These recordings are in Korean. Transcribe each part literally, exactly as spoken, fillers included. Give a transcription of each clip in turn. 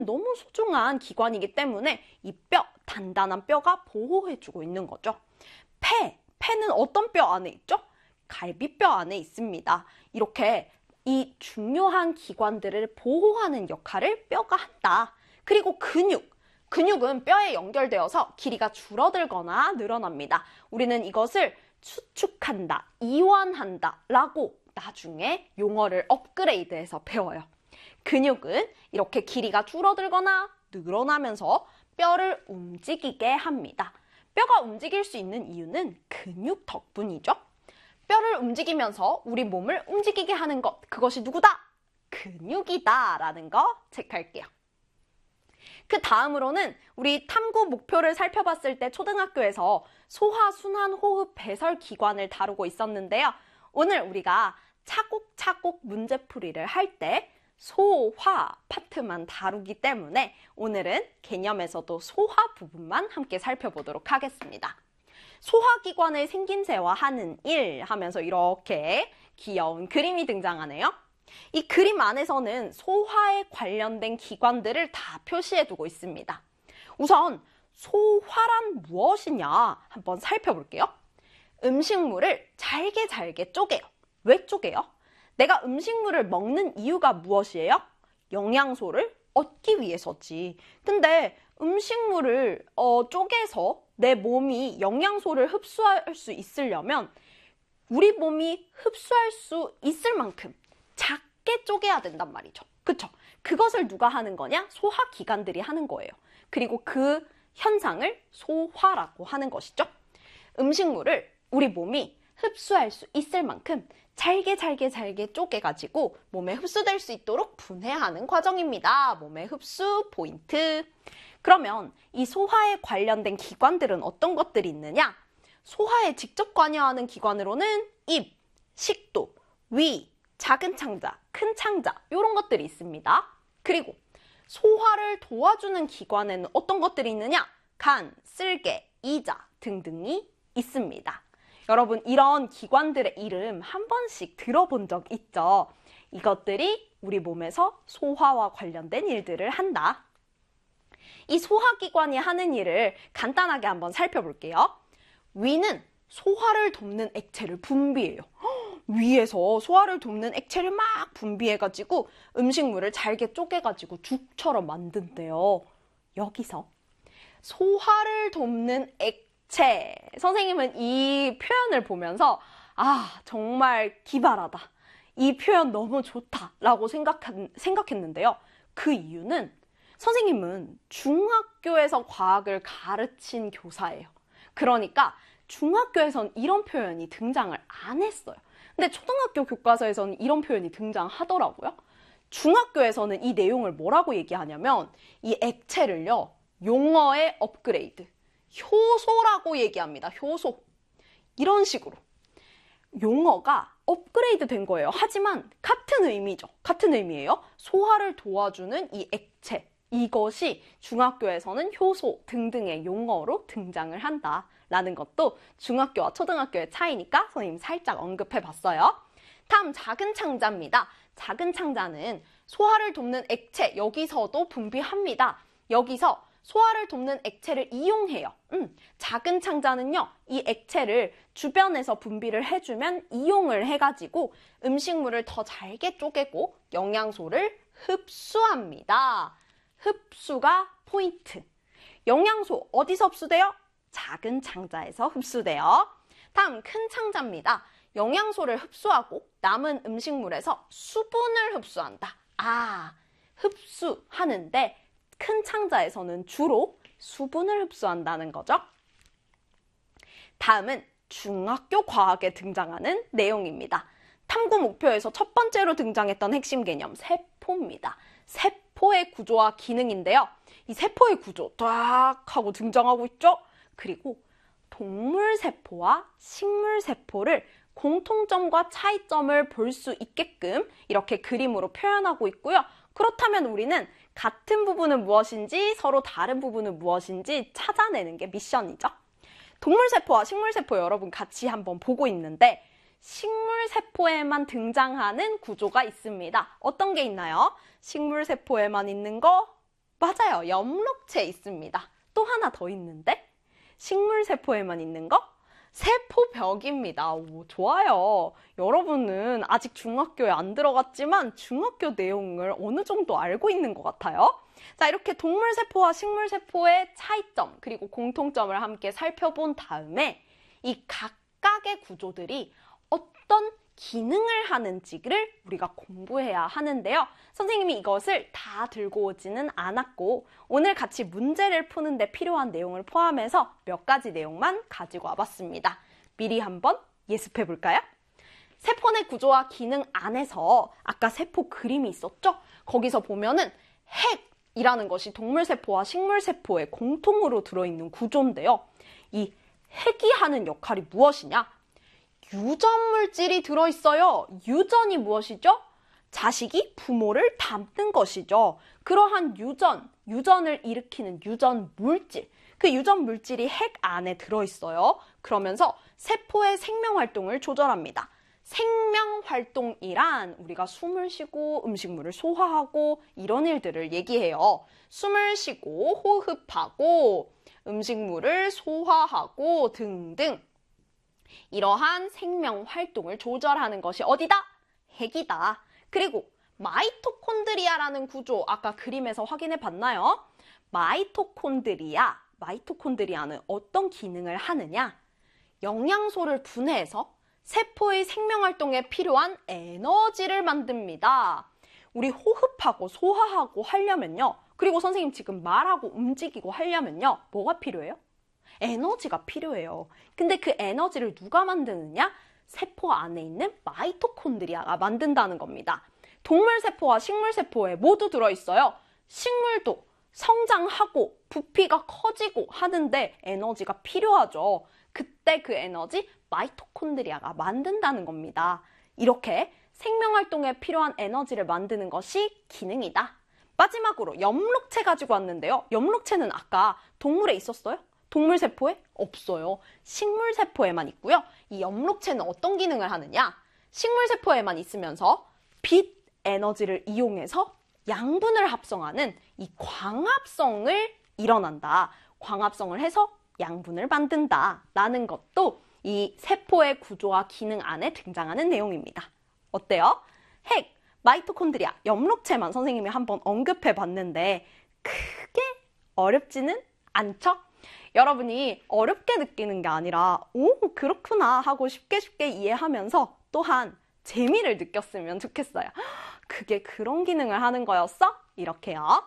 너무 소중한 기관이기 때문에 이 뼈, 단단한 뼈가 보호해주고 있는 거죠. 폐, 폐는 어떤 뼈 안에 있죠? 갈비뼈 안에 있습니다. 이렇게 이 중요한 기관들을 보호하는 역할을 뼈가 한다. 그리고 근육, 근육은 뼈에 연결되어서 길이가 줄어들거나 늘어납니다. 우리는 이것을 수축한다, 이완한다 라고 나중에 용어를 업그레이드해서 배워요. 근육은 이렇게 길이가 줄어들거나 늘어나면서 뼈를 움직이게 합니다. 뼈가 움직일 수 있는 이유는 근육 덕분이죠. 뼈를 움직이면서 우리 몸을 움직이게 하는 것, 그것이 누구다? 근육이다 라는 거 체크할게요. 그 다음으로는 우리 탐구 목표를 살펴봤을 때 초등학교에서 소화순환호흡 배설 기관을 다루고 있었는데요. 오늘 우리가 차곡차곡 문제풀이를 할 때 소화 파트만 다루기 때문에 오늘은 개념에서도 소화 부분만 함께 살펴보도록 하겠습니다. 소화기관의 생김새와 하는 일 하면서 이렇게 귀여운 그림이 등장하네요. 이 그림 안에서는 소화에 관련된 기관들을 다 표시해두고 있습니다. 우선 소화란 무엇이냐 한번 살펴볼게요. 음식물을 잘게 잘게 쪼개요. 왜 쪼개요? 내가 음식물을 먹는 이유가 무엇이에요? 영양소를 얻기 위해서지. 근데 음식물을 어, 쪼개서 내 몸이 영양소를 흡수할 수 있으려면 우리 몸이 흡수할 수 있을 만큼 작게 쪼개야 된단 말이죠. 그쵸? 그것을 누가 하는 거냐? 소화기관들이 하는 거예요. 그리고 그 현상을 소화라고 하는 것이죠. 음식물을 우리 몸이 흡수할 수 있을 만큼 잘게 잘게 잘게 쪼개가지고 몸에 흡수될 수 있도록 분해하는 과정입니다. 몸의 흡수 포인트. 그러면 이 소화에 관련된 기관들은 어떤 것들이 있느냐? 소화에 직접 관여하는 기관으로는 입, 식도, 위, 작은 창자, 큰 창자 이런 것들이 있습니다. 그리고 소화를 도와주는 기관에는 어떤 것들이 있느냐? 간, 쓸개, 이자 등등이 있습니다. 여러분 이런 기관들의 이름 한 번씩 들어본 적 있죠? 이것들이 우리 몸에서 소화와 관련된 일들을 한다. 이 소화기관이 하는 일을 간단하게 한번 살펴볼게요. 위는 소화를 돕는 액체를 분비해요. 위에서 소화를 돕는 액체를 막 분비해가지고 음식물을 잘게 쪼개가지고 죽처럼 만든대요. 여기서 소화를 돕는 액체. 선생님은 이 표현을 보면서 아 정말 기발하다. 이 표현 너무 좋다 라고 생각한, 생각했는데요. 그 이유는 선생님은 중학교에서 과학을 가르친 교사예요. 그러니까 중학교에선 이런 표현이 등장을 안 했어요. 근데 초등학교 교과서에서는 이런 표현이 등장하더라고요. 중학교에서는 이 내용을 뭐라고 얘기하냐면 이 액체를요. 용어의 업그레이드, 효소라고 얘기합니다. 효소. 이런 식으로. 용어가 업그레이드 된 거예요. 하지만 같은 의미죠. 같은 의미예요. 소화를 도와주는 이 액체. 이것이 중학교에서는 효소 등등의 용어로 등장을 한다라는 것도 중학교와 초등학교의 차이니까 선생님 살짝 언급해 봤어요. 다음 작은 창자입니다. 작은 창자는 소화를 돕는 액체, 여기서도 분비합니다. 여기서 소화를 돕는 액체를 이용해요. 음, 작은 창자는요, 이 액체를 주변에서 분비를 해주면 이용을 해가지고 음식물을 더 잘게 쪼개고 영양소를 흡수합니다. 흡수가 포인트. 영양소 어디서 흡수돼요? 작은 창자에서 흡수돼요. 다음 큰 창자입니다. 영양소를 흡수하고 남은 음식물에서 수분을 흡수한다. 아, 흡수하는데 큰 창자에서는 주로 수분을 흡수한다는 거죠. 다음은 중학교 과학에 등장하는 내용입니다. 탐구 목표에서 첫 번째로 등장했던 핵심 개념, 세포입니다. 세포의 구조와 기능인데요. 이 세포의 구조 딱 하고 등장하고 있죠. 그리고 동물 세포와 식물 세포를 공통점과 차이점을 볼 수 있게끔 이렇게 그림으로 표현하고 있고요. 그렇다면 우리는 같은 부분은 무엇인지 서로 다른 부분은 무엇인지 찾아내는 게 미션이죠. 동물 세포와 식물 세포 여러분 같이 한번 보고 있는데 식물 세포에만 등장하는 구조가 있습니다. 어떤 게 있나요? 식물 세포에만 있는 거 맞아요. 엽록체 있습니다. 또 하나 더 있는데? 식물세포에만 있는 거? 세포벽입니다. 오, 좋아요. 여러분은 아직 중학교에 안 들어갔지만 중학교 내용을 어느 정도 알고 있는 것 같아요. 자, 이렇게 동물세포와 식물세포의 차이점 그리고 공통점을 함께 살펴본 다음에 이 각각의 구조들이 어떤 기능을 하는지를 우리가 공부해야 하는데요. 선생님이 이것을 다 들고 오지는 않았고 오늘 같이 문제를 푸는데 필요한 내용을 포함해서 몇 가지 내용만 가지고 와봤습니다. 미리 한번 예습해 볼까요? 세포 내 구조와 기능 안에서 아까 세포 그림이 있었죠? 거기서 보면은 핵이라는 것이 동물세포와 식물세포의 공통으로 들어있는 구조인데요. 이 핵이 하는 역할이 무엇이냐? 유전 물질이 들어있어요. 유전이 무엇이죠? 자식이 부모를 닮는 것이죠. 그러한 유전, 유전을 일으키는 유전 물질, 그 유전 물질이 핵 안에 들어있어요. 그러면서 세포의 생명 활동을 조절합니다. 생명 활동이란 우리가 숨을 쉬고 음식물을 소화하고 이런 일들을 얘기해요. 숨을 쉬고 호흡하고 음식물을 소화하고 등등. 이러한 생명 활동을 조절하는 것이 어디다? 핵이다. 그리고 마이토콘드리아라는 구조 아까 그림에서 확인해 봤나요? 마이토콘드리아, 마이토콘드리아는 어떤 기능을 하느냐? 영양소를 분해해서 세포의 생명 활동에 필요한 에너지를 만듭니다. 우리 호흡하고 소화하고 하려면요. 그리고 선생님 지금 말하고 움직이고 하려면요. 뭐가 필요해요? 에너지가 필요해요. 근데 그 에너지를 누가 만드느냐? 세포 안에 있는 마이토콘드리아가 만든다는 겁니다. 동물세포와 식물세포에 모두 들어있어요. 식물도 성장하고 부피가 커지고 하는데 에너지가 필요하죠. 그때 그 에너지 마이토콘드리아가 만든다는 겁니다. 이렇게 생명활동에 필요한 에너지를 만드는 것이 기능이다. 마지막으로 엽록체 가지고 왔는데요. 엽록체는 아까 동물에 있었어요? 동물세포에 없어요. 식물세포에만 있고요. 이 엽록체는 어떤 기능을 하느냐? 식물세포에만 있으면서 빛 에너지를 이용해서 양분을 합성하는 이 광합성을 일어난다. 광합성을 해서 양분을 만든다. 라는 것도 이 세포의 구조와 기능 안에 등장하는 내용입니다. 어때요? 핵, 마이토콘드리아, 엽록체만 선생님이 한번 언급해 봤는데 크게 어렵지는 않죠? 여러분이 어렵게 느끼는 게 아니라 오 그렇구나 하고 쉽게 쉽게 이해하면서 또한 재미를 느꼈으면 좋겠어요. 그게 그런 기능을 하는 거였어? 이렇게요.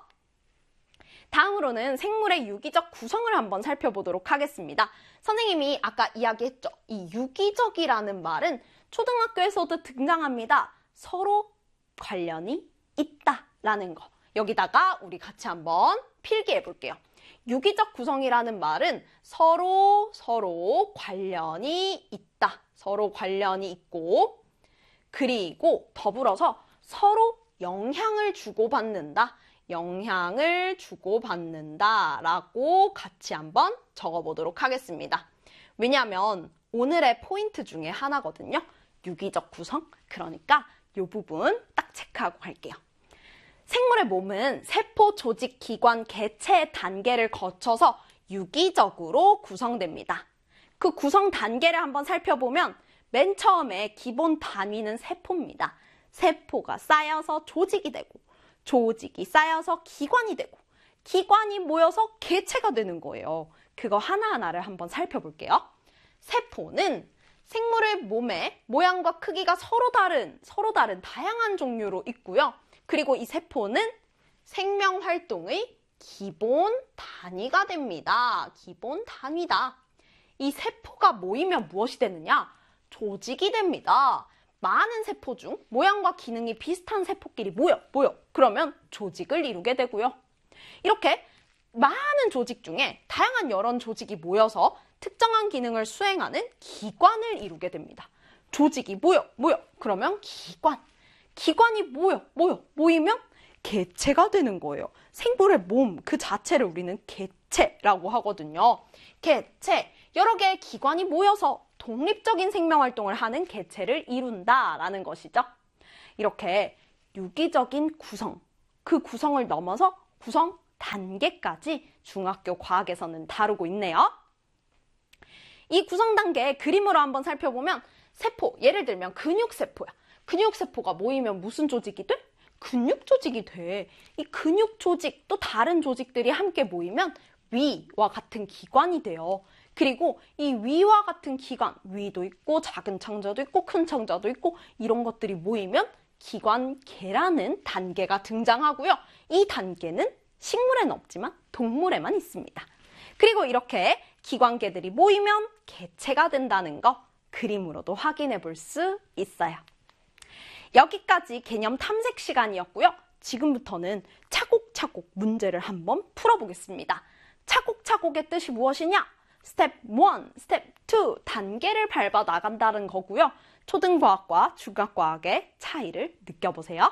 다음으로는 생물의 유기적 구성을 한번 살펴보도록 하겠습니다. 선생님이 아까 이야기했죠. 이 유기적이라는 말은 초등학교에서도 등장합니다. 서로 관련이 있다라는 거. 여기다가 우리 같이 한번 필기해 볼게요. 유기적 구성이라는 말은 서로 서로 관련이 있다. 서로 관련이 있고 그리고 더불어서 서로 영향을 주고받는다. 영향을 주고받는다 라고 같이 한번 적어보도록 하겠습니다. 왜냐하면 오늘의 포인트 중에 하나거든요. 유기적 구성. 그러니까 이 부분 딱 체크하고 갈게요. 생물의 몸은 세포, 조직, 기관, 개체의 단계를 거쳐서 유기적으로 구성됩니다. 그 구성 단계를 한번 살펴보면 맨 처음에 기본 단위는 세포입니다. 세포가 쌓여서 조직이 되고 조직이 쌓여서 기관이 되고 기관이 모여서 개체가 되는 거예요. 그거 하나하나를 한번 살펴볼게요. 세포는 생물의 몸의 모양과 크기가 서로 다른, 서로 다른 다양한 종류로 있고요. 그리고 이 세포는 생명 활동의 기본 단위가 됩니다. 기본 단위다. 이 세포가 모이면 무엇이 되느냐? 조직이 됩니다. 많은 세포 중 모양과 기능이 비슷한 세포끼리 모여, 모여. 그러면 조직을 이루게 되고요. 이렇게 많은 조직 중에 다양한 여러 조직이 모여서 특정한 기능을 수행하는 기관을 이루게 됩니다. 조직이 모여, 모여. 그러면 기관. 기관이 모여, 모여, 모이면 개체가 되는 거예요. 생물의 몸 그 자체를 우리는 개체라고 하거든요. 개체, 여러 개의 기관이 모여서 독립적인 생명활동을 하는 개체를 이룬다라는 것이죠. 이렇게 유기적인 구성, 그 구성을 넘어서 구성 단계까지 중학교 과학에서는 다루고 있네요. 이 구성 단계 그림으로 한번 살펴보면 세포, 예를 들면 근육세포야. 근육세포가 모이면 무슨 조직이 돼? 근육 조직이 돼. 이 근육 조직 또 다른 조직들이 함께 모이면 위와 같은 기관이 돼요. 그리고 이 위와 같은 기관, 위도 있고 작은 창자도 있고 큰 창자도 있고 이런 것들이 모이면 기관계라는 단계가 등장하고요. 이 단계는 식물에는 없지만 동물에만 있습니다. 그리고 이렇게 기관계들이 모이면 개체가 된다는 거 그림으로도 확인해 볼 수 있어요. 여기까지 개념 탐색 시간이었고요. 지금부터는 차곡차곡 문제를 한번 풀어보겠습니다. 차곡차곡의 뜻이 무엇이냐? 스텝 일, 스텝 이 단계를 밟아 나간다는 거고요. 초등과학과 중학과학의 차이를 느껴보세요.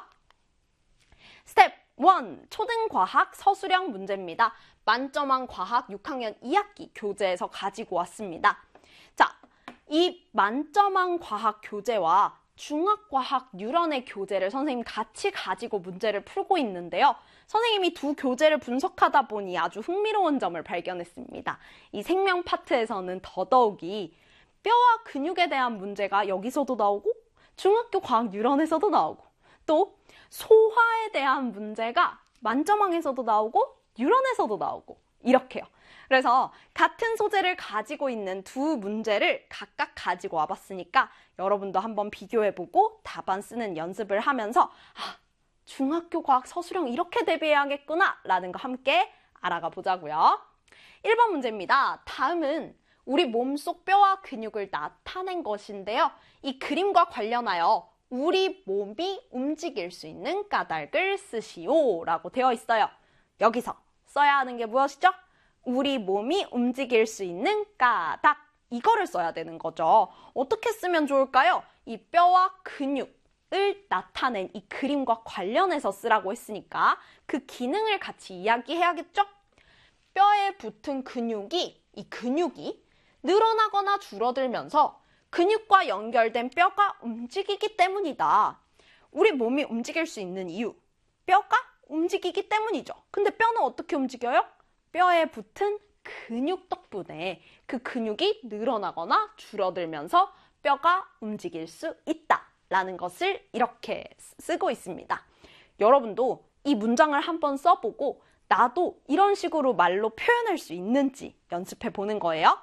스텝 일, 초등과학 서술형 문제입니다. 만점왕 과학 육 학년 이 학기 교재에서 가지고 왔습니다. 자, 이 만점왕 과학 교재와 중학과학 뉴런의 교재를 선생님 같이 가지고 문제를 풀고 있는데요. 선생님이 두 교재를 분석하다 보니 아주 흥미로운 점을 발견했습니다. 이 생명 파트에서는 더더욱이 뼈와 근육에 대한 문제가 여기서도 나오고 중학교 과학 뉴런에서도 나오고 또 소화에 대한 문제가 만점왕에서도 나오고 뉴런에서도 나오고 이렇게요. 그래서 같은 소재를 가지고 있는 두 문제를 각각 가지고 와봤으니까 여러분도 한번 비교해보고 답안 쓰는 연습을 하면서 아, 중학교 과학 서술형 이렇게 대비해야겠구나 라는 거 함께 알아가 보자고요. 일 번 문제입니다. 다음은 우리 몸속 뼈와 근육을 나타낸 것인데요. 이 그림과 관련하여 우리 몸이 움직일 수 있는 까닭을 쓰시오 라고 되어 있어요. 여기서 써야 하는 게 무엇이죠? 우리 몸이 움직일 수 있는 까닭, 이거를 써야 되는 거죠. 어떻게 쓰면 좋을까요? 이 뼈와 근육을 나타낸 이 그림과 관련해서 쓰라고 했으니까 그 기능을 같이 이야기해야겠죠? 뼈에 붙은 근육이, 이 근육이 늘어나거나 줄어들면서 근육과 연결된 뼈가 움직이기 때문이다. 우리 몸이 움직일 수 있는 이유, 뼈가 움직이기 때문이죠. 근데 뼈는 어떻게 움직여요? 뼈에 붙은 근육 덕분에 그 근육이 늘어나거나 줄어들면서 뼈가 움직일 수 있다라는 것을 이렇게 쓰고 있습니다. 여러분도 이 문장을 한번 써보고 나도 이런 식으로 말로 표현할 수 있는지 연습해 보는 거예요.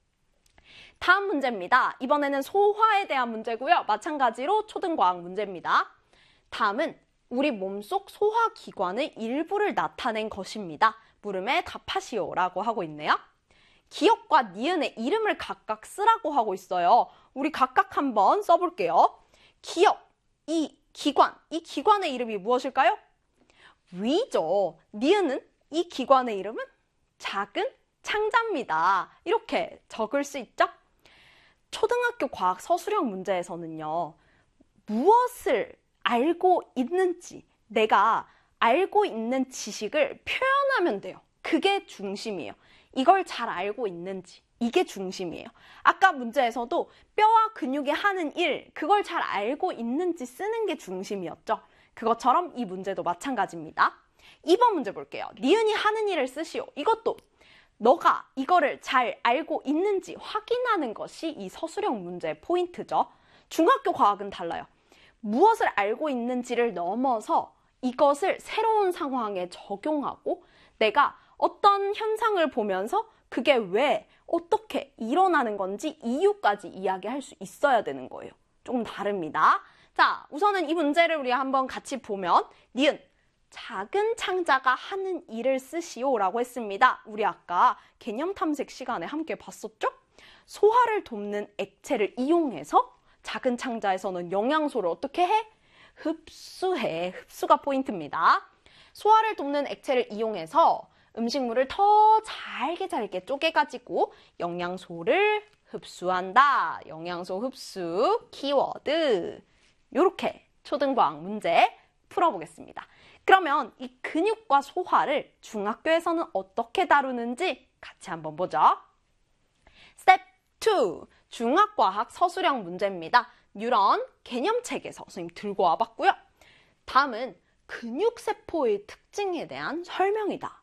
다음 문제입니다. 이번에는 소화에 대한 문제고요. 마찬가지로 초등과학 문제입니다. 다음은 우리 몸속 소화기관의 일부를 나타낸 것입니다. 물음에 답하시오 라고 하고 있네요. 기억과 니은의 이름을 각각 쓰라고 하고 있어요. 우리 각각 한번 써볼게요. 기억, 이 기관, 이 기관의 이름이 무엇일까요? 위죠. 니은은 이 기관의 이름은 작은 창자입니다. 이렇게 적을 수 있죠? 초등학교 과학 서술형 문제에서는요. 무엇을 알고 있는지 내가 알고 있는 지식을 표현하면 돼요. 그게 중심이에요. 이걸 잘 알고 있는지 이게 중심이에요. 아까 문제에서도 뼈와 근육이 하는 일 그걸 잘 알고 있는지 쓰는 게 중심이었죠. 그것처럼 이 문제도 마찬가지입니다. 이 번 문제 볼게요. 니은이 하는 일을 쓰시오. 이것도 너가 이거를 잘 알고 있는지 확인하는 것이 이 서술형 문제의 포인트죠. 중학교 과학은 달라요. 무엇을 알고 있는지를 넘어서 이것을 새로운 상황에 적용하고 내가 어떤 현상을 보면서 그게 왜, 어떻게 일어나는 건지 이유까지 이야기할 수 있어야 되는 거예요. 조금 다릅니다. 자, 우선은 이 문제를 우리 한번 같이 보면 니은, 작은 창자가 하는 일을 쓰시오 라고 했습니다. 우리 아까 개념 탐색 시간에 함께 봤었죠? 소화를 돕는 액체를 이용해서 작은 창자에서는 영양소를 어떻게 해? 흡수해. 흡수가 포인트입니다. 소화를 돕는 액체를 이용해서 음식물을 더 잘게 잘게 쪼개가지고 영양소를 흡수한다. 영양소 흡수 키워드. 요렇게 초등과학 문제 풀어보겠습니다. 그러면 이 근육과 소화를 중학교에서는 어떻게 다루는지 같이 한번 보죠. 스텝 이, 중학과학 서술형 문제입니다. 뉴런 개념책에서 선생님 들고 와봤고요. 다음은 근육세포의 특징에 대한 설명이다